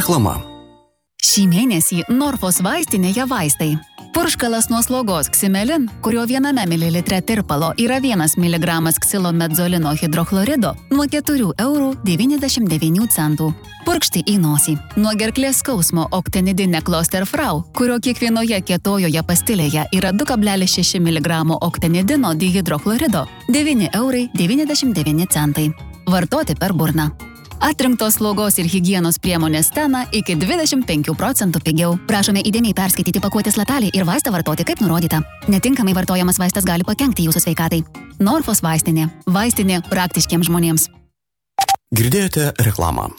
Reklama. Šį mėnesį Norfos vaistinėje vaistai. Purškalas nuo slogos Ximelin, kurio 1 mililitre tirpalo yra 1 mg ksilomedzolino hidrochlorido, nuo 4,99 €. Purkšti į nosį. Nuo gerklės skausmo Octinidine Klosterfrau, kurio kiekvienoje kietojoje pastilėje yra 2,6 mg octinidino dihidrochlorido, 9,99 €. Vartoti per burną. Atrinktos slaugos ir higienos priemonės Stena iki 25% pigiau. Prašome įdėmiai perskaityti pakuotės lapelį ir vaistą vartoti kaip nurodyta. Netinkamai vartojamas vaistas gali pakenkti jūsų sveikatai. Norfos vaistinė. Vaistinė praktiškiems žmonėms. Girdėjote reklamą.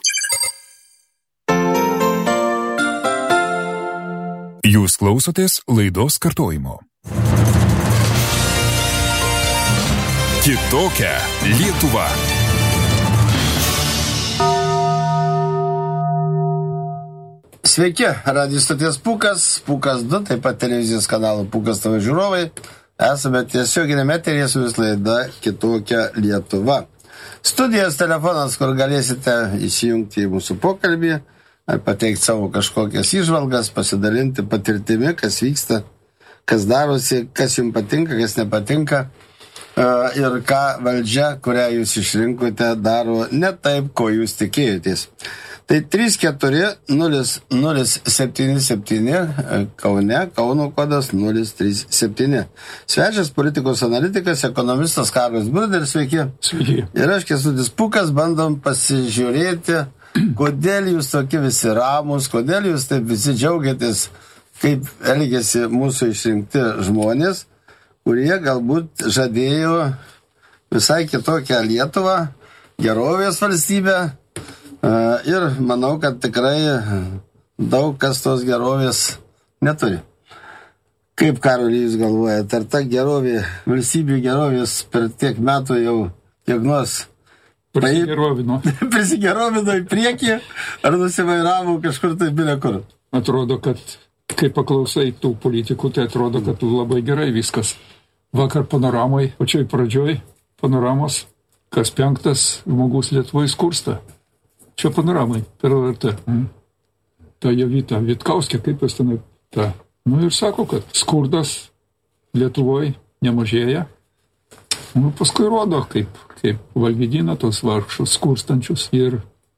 Jūs klausotės laidos kartojimo. Kitokia Lietuva. Sveiki, radijo stoties Pūkas 2, taip pat televizijos kanalo Pūkas TV žiūrovai. Esame tiesioginėme eteryje su vis laida Kitokia Lietuva. Studijos telefonas, kur galėsite įsijungti į mūsų pokalbį, ar pateikti savo kažkokias įžvalgas, pasidalinti patirtimi, kas vyksta, kas darosi, kas jums patinka, kas nepatinka, ir ką valdžia, kurią jūs išrinkote, daro ne taip, ko jūs tikėjotės. Tai 34-007 Kaune, Kauno kodas 037. Svečias politikos analitikas, ekonomistas Karolis Bruderis, sveiki. Sveiki. Ir aš, Kęstutis Pūkas, bandom pasižiūrėti, kodėl jūs tokie visi ramus, kodėl jūs taip visi džiaugiatės, kaip elgėsi mūsų išrinkti žmonės, kurie galbūt žadėjo visai kitokią Lietuvą, gerovės valstybę. Ir manau, kad tikrai daug kas tos gerovės neturi. Kaip, Karoli, jūs galvojate, ar ta gerovė, valstybių gerovės per tiek metų jau kiek nors prisigerovino į priekį, ar nusivairavo kažkur tai bile kur? Atrodo, kad kai paklausai tų politikų, tai atrodo, kad labai gerai viskas. Vakar panoramai, pačioj pradžioj panoramos, kas 5 žmogus Lietuvoje skursta. Čia panoramai per LRT. Ta Jovita Vitkauskė, kaip jis tenai ta. Ir sako, kad skurdas Lietuvoje nemažėja. Paskui rodo, kaip valgydina tos vargšus skurstančius. Ir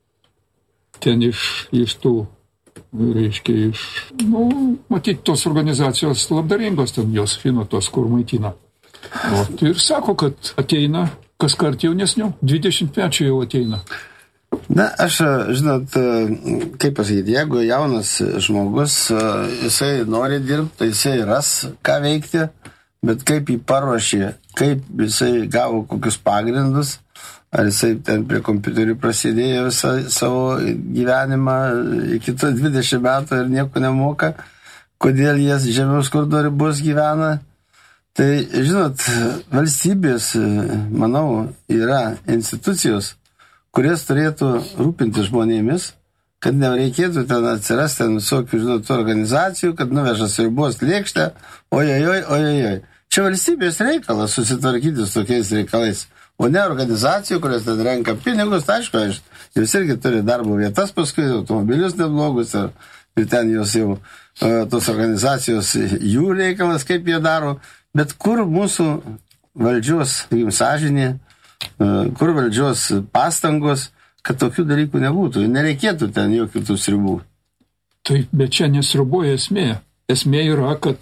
ten iš tų, reiškia, matyti tos organizacijos labdaringos, ten jos fino tos, kur maitina. Ir sako, kad ateina kas kart jaunesnių, 20 jau ateina. Na, aš, žinot, kaip pasakyti, jeigu jaunas žmogus, jisai nori dirbti, tai jisai ras ką veikti, bet kaip jį paruošė, kaip jisai gavo kokius pagrindus, ar jisai ten prie kompiuterių prasidėjo visą savo gyvenimą iki 20 metų ir nieko nemoka, kodėl jie žemiau skurdo ribos gyvena. Tai, žinot, valstybės, manau, yra institucijos, kurias turėtų rūpinti žmonėmis, kad nereikėtų ten atsirasti visokių, žinot, organizacijų, kad nuveža sriubos lėkštę, ojojoj. Čia valstybės reikalas susitvarkyti su tokiais reikalais, o ne organizacijų, kurios ten renka pinigus, tai aišku, jūs irgi turi darbo vietas paskui, automobilius neblogus, ir ten jūs jau, tos organizacijos, jų reikalas, kaip jie daro, bet kur mūsų valdžios, sąžinė, kur valdžios pastangos, kad tokių dalykų nebūtų. Nereikėtų ten jokių tų sriubų. Taip, bet čia nesriuboja esmė. Esmė yra, kad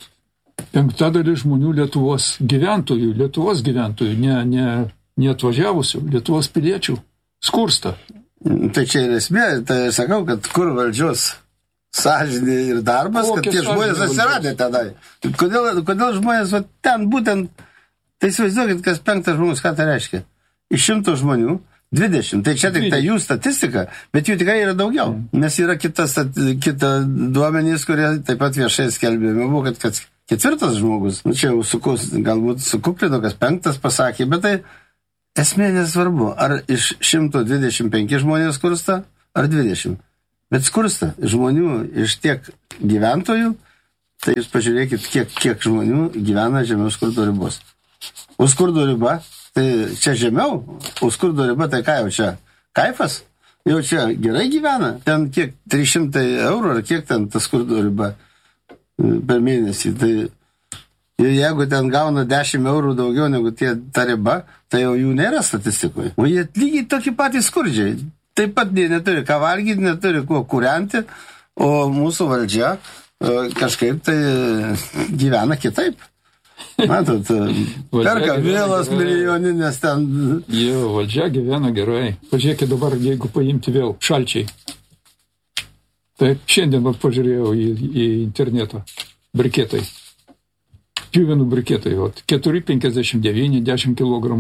5% žmonių Lietuvos gyventojų, ne atvažiavusių, Lietuvos piliečių, skursta. Tai čia ir esmė, tai sakau, kad kur valdžios sąžinė ir darbas, kad tie žmonės atsiradė tenai. Kodėl žmonės ten būtent. Tai įsivaizduokit, kas 5 žmogus, ką tai reiškia? Iš 100 žmonių, 20. Tai čia tik tai jų statistika, bet jų tikrai yra daugiau. Nes yra kita duomenys, kurie taip pat viešai skelbėme. Buvo, kad 4 žmogus, čia jau galbūt sukuprino, kas 5 pasakė, bet tai esmė nesvarbu, ar iš 125 žmonės skursta, ar 20. Bet skursta žmonių iš tiek gyventojų, tai jūs pažiūrėkit, kiek žmonių gyvena žemiau skurdo ribos. O skurdo riba, tai čia žemiau, o skurdo riba, tai ką jau čia? Kaifas? jau čia gerai gyvena. Ten kiek 300 eurų, ar kiek ten tas skurdo riba per mėnesį. Tai jeigu ten gauna 10 eurų daugiau negu ta riba, tai jau jų nėra statistikoje. O jie lygiai tokie patys skurdžiai. Taip pat jie neturi ką valgyti, neturi kuo kūrenti, o mūsų valdžia kažkaip tai gyvena kitaip. Matot, perka vėlas milijoninės ten. Jo, valdžia gyvena gerai. Pažiūrėkit dabar, jeigu paimti vėl šalčiai. Taip, šiandien pažiūrėjau į internetą. Briketai. Pjuvenų briketai. 4,59, 10 kg.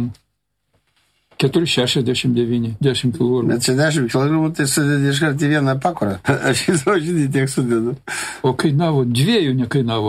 4,69, 10 kg. Bet čia 10 kg, tai sudėdė iškart į vieną pakurą. Aš įsivažinį tiek sudėdu. O kainavo, 2 nekainavo.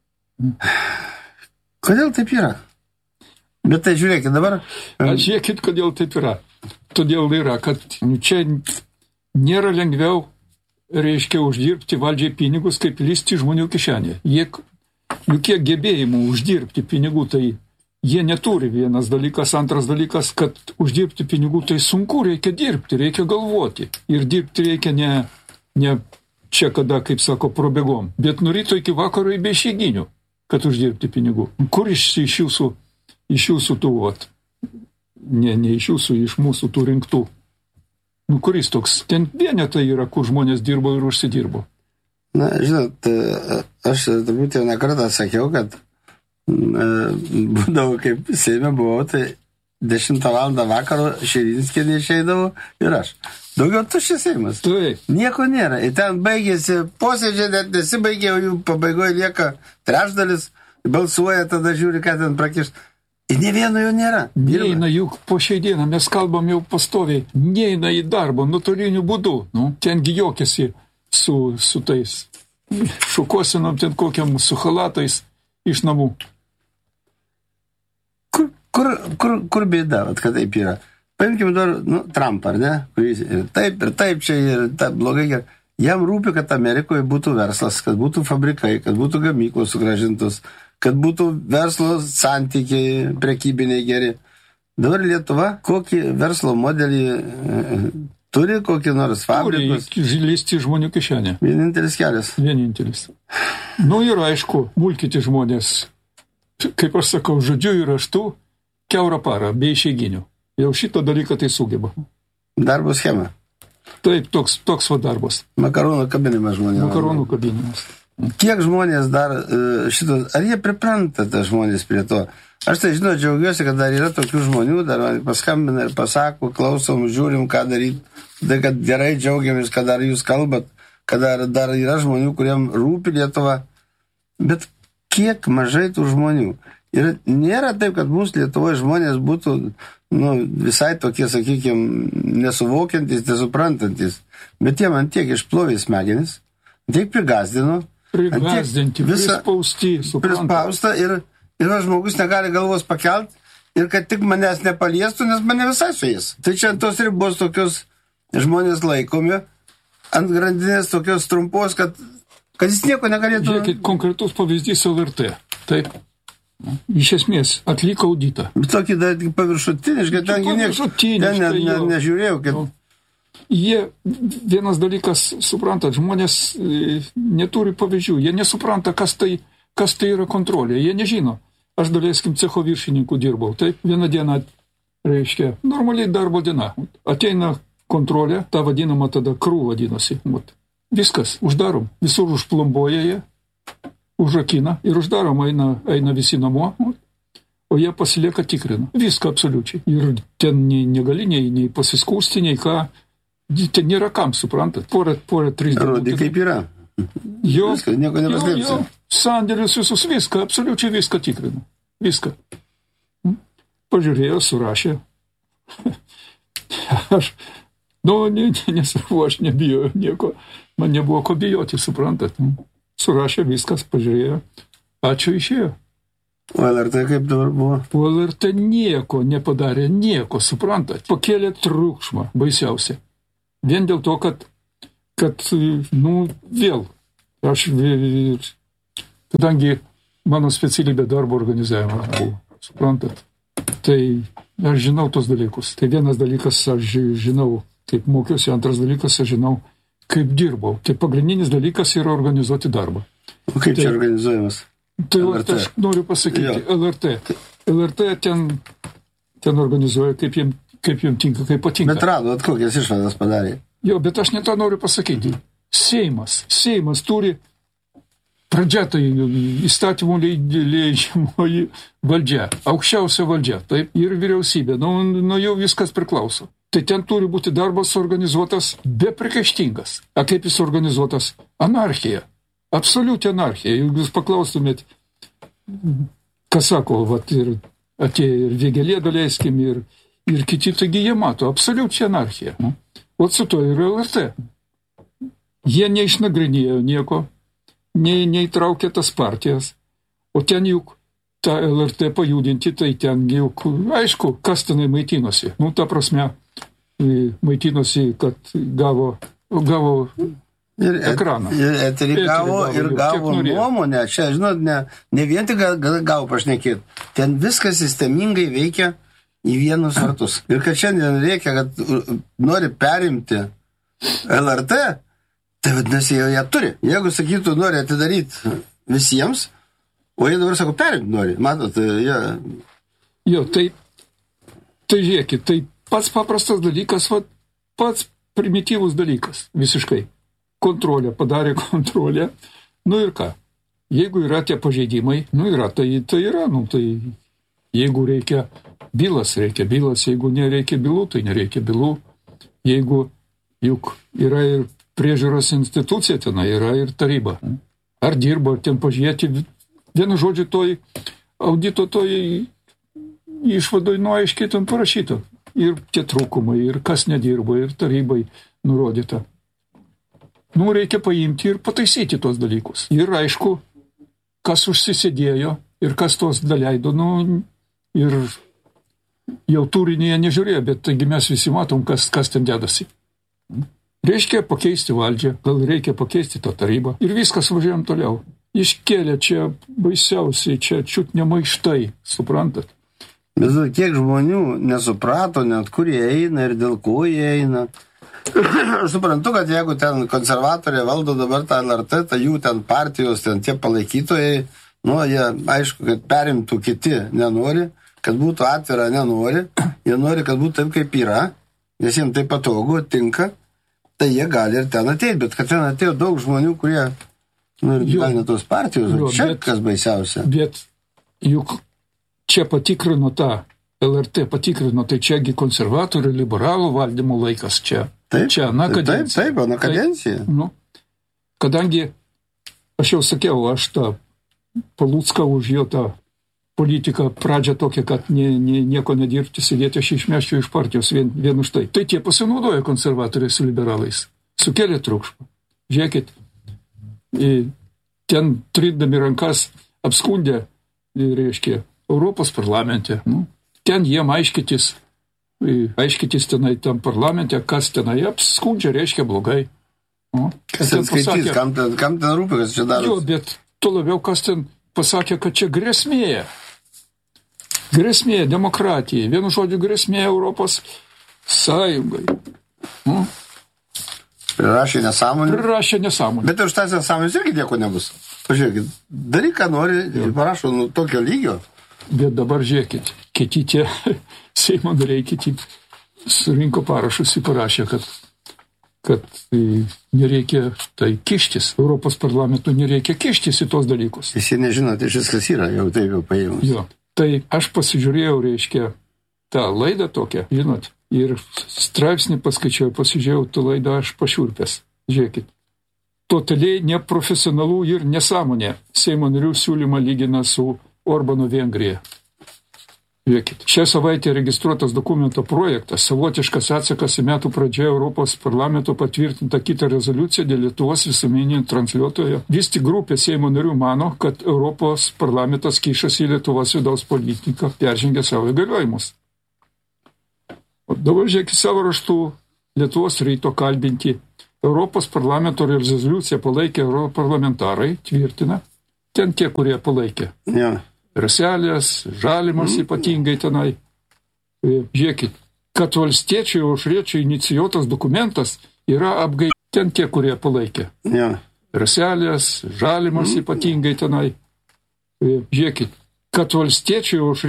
Kodėl taip yra? Bet tai žiūrėkit dabar. Žiūrėkit, kodėl taip yra. Todėl yra, kad čia nėra lengviau, reiškia, uždirbti valdžiai pinigus, kaip lysti žmonių kišenė. Jokie gebėjimų uždirbti pinigų, tai jie neturi, vienas dalykas. Antras dalykas, kad uždirbti pinigų tai sunku, reikia dirbti, reikia galvoti. Ir dirbti reikia ne čia kada, kaip sako, probėgom, bet nuo ryto iki vakaro be išeiginių, kad uždirbti pinigų. Kur iš jūsų tų, ne iš jūsų, iš mūsų tų rinktų. Kuris toks? Ten vienetai yra, kur žmonės dirbo ir užsidirbo. Na, žinot, aš turbūt jau nekartą sakiau, kad būdavau, kaip Seime buvau, tai 10 valandą vakaro Širinskė neišeidavau ir aš. Daugiau tuščias Seimas. Taip. Nieko nėra. Ir ten baigėsi posėdžiai, net nesibaigė, jų pabaigoje lieka trečdalis, balsuoja, tada žiūri, ką ten prakišt. Ir ne vieno jau nėra. Neina juk po šiai dieną, mes kalbam jau pastoviai, neina į darbą nuotoliniu būdu. Tengi jokėsi su tais šukosinom, ten kokiam su halatais iš namų. Kur bėda, kad taip yra? Paimkime dar, Trump, ar ne? Ir taip čia, ir taip blogai. Jam rūpi, kad Amerikoje būtų verslas, kad būtų fabrikai, kad būtų gamyklos sugrąžintos, kad būtų verslo santykiai, prekybiniai geri. Dabar Lietuva kokį verslo modelį turi, kokį nors fabrikus? Turi lysti žmonių kišenę. Vienintelis kelias. Vienintelis. Ir aišku, mulkyti žmonės, kaip aš sakau, žodžiu ir raštu, kiaurą parą, be išeiginių. Jau šito dalyką tai sugeba. Darbo schema. Taip, toks darbas. Makaronų kabinimas žmonės. Makaronų kabinimas. Kiek žmonės dar šito, ar jie pripranta tą žmonės prie to? Aš tai džiaugiuosi, kad dar yra tokių žmonių, dar man paskambina ir pasako, klausom, žiūrim, ką daryti. Tai, kad gerai džiaugiamės, kad dar jūs kalbat, kad dar yra žmonių, kuriem rūpi Lietuva. Bet kiek mažai tų žmonių? Ir nėra taip, kad mūsų Lietuvoje žmonės būtų visai tokie, sakykime, nesuvokiantis, nesuprantantis. Bet jie man tiek išplovė smegenis, tiek prigazdino. Prigazdinti, prispausta ir žmogus negali galvos pakelt ir kad tik manęs nepaliestų, nes mane visai su jais. Tai čia tos ribos tokios žmonės laikomi, ant grandinės tokios trumpos, kad jis nieko negalėtų... Žiūrėkit, konkretus pavyzdys LRT. Taip. Iš esmės, atliko auditą. Bet tokį dar paviršutiniškai, ten nežiūrėjau, kad... Jie, vienas dalykas, suprantat, žmonės neturi pavyzdžių, jie nesupranta, kas tai yra kontrolė, jie nežino. Aš daleiskim cecho viršininkų dirbau, taip, vieną dieną, reiškia, normaliai darbo diena. Ateina kontrolė, ta vadinama tada krū vadinosi. Viskas, uždarom, visur užplomboja jie, užrakina ir uždarom, eina visi namo, o jie pasilieka tikrina. Viską absoliučiai. Ir ten negali nei pasiskūsti, nei ką. Ten nėra kam, suprantat. Porą 3 dienų. Rodė kaip yra. Jo, viską, nieko nepaslėpsi. Sandėlius visus, viską, absoliučiai viską tikrina. Viską. Pažiūrėjo, surašė. Aš nebijau nieko. Man nebuvo ko bijoti, suprantat. Surašė viskas, pažiūrėjo. Ačiū, išėjo. O LRT kaip dabar buvo? O LRT nieko nepadarė, nieko, suprantat. Pakėlė triukšmą, baisiausia. Vien dėl to, kad vėl, aš, kadangi mano specialybė darbo organizavimas buvo, suprantat, tai aš žinau tos dalykus. Tai vienas dalykas, aš žinau kaip mokiausi, antras dalykas, aš žinau, kaip dirbau. Tai pagrindinis dalykas yra organizuoti darbą. O kaip čia organizuojamas? Tai aš noriu pasakyti, LRT ten organizuoja, kaip jiem tinka, kaip patinka. Bet rado, kokias išvadas padarė. Jo, bet aš ne tą noriu pasakyti. Seimas turi pradžia tai įstatymų leidžiamoji valdžia, aukščiausia valdžia, taip, ir vyriausybė, nuo jau viskas priklauso. Tai ten turi būti darbas organizuotas beprikaištingas. A kaip jis organizuotas? Anarchija. Absoliuti anarchija. Jeigu jūs paklaustumėt, kas sako, vat, ir atėjo ir Vėgėlė daleiskim, ir kiti, taigi jie mato absoliučią anarchiją. O su to yra LRT. Jie neišnagrinėjo nieko, neįtraukė tas partijas, o ten juk tą LRT pajudinti, tai ten juk, aišku, kas tenai maitinosi. Ta prasme, maitinosi, kad gavo ekraną. Ir eterį gavo nuomonę. Čia, žinot, ne vien tik gavo pašnekėti. Ten viskas sistemingai veikia į vienus vartus. Ir kad šiandien reikia, kad nori perimti LRT, tai vadinasi, jie turi. Jeigu sakytų, nori atidaryti visiems, o jie dabar sako, perimti nori. Matot, jie... Jo, tai žiūrėkit, tai pats paprastas dalykas, pats primityvus dalykas, visiškai. Kontrolė, padarė kontrolę. Ir ką? Jeigu yra tie pažeidimai, yra, tai yra, tai jeigu reikia bylas, jeigu nereikia bylų, tai nereikia bylų. Jeigu juk yra ir priežiūros institucija tenai, yra ir taryba. Ar dirbo, ar ten pažiūrėti, vienu žodžiu toj audito toj išvadoj nuaiškiai ten parašyta. Ir tie trūkumai, ir kas nedirbo, ir tarybai nurodyta. Reikia paimti ir pataisyti tos dalykus. Ir aišku, kas užsisėdėjo ir kas tos daleido, ir jau turinėje nežiūrėjo, bet taigi mes visi matom, kas ten dedasi. Reiškia pakeisti valdžią, gal reikia pakeisti tą tarybą. Ir viskas važiuojam toliau. Iškėlė čia baisiausiai, čia čiut nemaištai, suprantat? Bet kiek žmonių nesuprato, net kur jie eina ir dėl ko jie eina. Aš suprantu, kad jeigu ten konservatoriai valdo dabar tą LRT, tai jų ten partijos, ten tie palaikytojai, jie aišku, kad perimtų kiti nenori, kad būtų atvira nenori, jie nori, kad būtų taip, kaip yra, nes jiems tai patogu, tinka, tai jie gali ir ten ateiti, bet kad ten atėjo daug žmonių, kurie, gal ne tos partijos, kas baisiausia. Bet juk čia patikrino tą LRT, tai čiagi konservatorių, liberalų valdymo laikas čia. Taip, ana kadencija. Taip, ana kadencija. Kadangi, aš jau sakiau, aš tą Palucką už jo tą politiką pradžią tokią, kad nieko nedirbti, sėdėti, aš išmeščiau iš partijos vien už tai. Tai tie pasinaudoja konservatoriai su liberalais. Sukėlė triukšmą. Žiūrėkit, ten trindami rankas apskundė, reiškia, Europos parlamente. Ten jiem aiškytis tenai tam parlamente, kas tenai apskundžia, reiškia blogai. Kas ten skaitys, kam ten rūpi, kas čia daros? Jo, bet tuo labiau, kas ten pasakė, kad čia grėsmė. Grėsmė demokratijai. Vienu žodžiu, grėsmė Europos Sąjungai. Prirašė nesąmonę. Bet už tas nesąmonės irgi nieko nebus. Pažiūrėkit, daryk, ką nori, ir parašo tokio lygio. Bet dabar žiūrėkit, kiti tie Seimo nariai, kiti surinko parašus ir parašė, kad nereikia tai kištis. Europos parlamentų nereikia kištis į tos dalykus. Visi nežino, tai viskas yra, jau taip jau paėmus. Jo, tai aš pasižiūrėjau, reiškia, tą laidą tokią, žinot, ir straipsnį paskaičiau, pasižiūrėjau tą laidą, aš pašiurpęs. Žiūrėkit, totaliai neprofesionalų ir nesąmonė. Seimo narių siūlymą lygina su Orbano Vengrija. Žiūrėkit, šią savaitę registruotas dokumento projektas, savotiškas atsakas į metų pradžioje Europos parlamento patvirtinta kitą rezoliuciją dėl Lietuvos visuomeninio transliuotojo. Vis tik grupė Seimo narių mano, kad Europos parlamentas kišasi į Lietuvos vidaus politiką, peržengė savo įgaliojimus. O dabar žiūrėkit savo raštų Lietuvos ryto kalbinti. Europos parlamento rezoliuciją palaikė europarlamentarai, tvirtina. Ten tie, kurie palaikė. Ja. Raselės, Žalimas ypatingai tenai. Žiūrėkit, kad valstiečių aušriečių inicijuotas dokumentas yra ten tie, kurie palaikė. Ja. Raselės, Žalimas ypatingai tenai. Žiūrėkit, kad valstiečių aušriečių